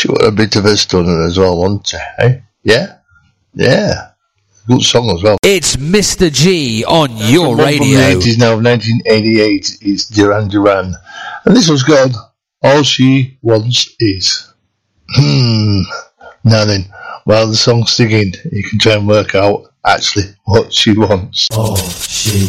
She was a bit of a stunner as well, wasn't she? Hey? Yeah? Yeah. Good song as well. It's Mr. G on your radio. From the 80s now, 1988, it's Duran Duran. And this one's called All She Wants Is. Now then, while the song's singing, you can try and work out actually what she wants. All she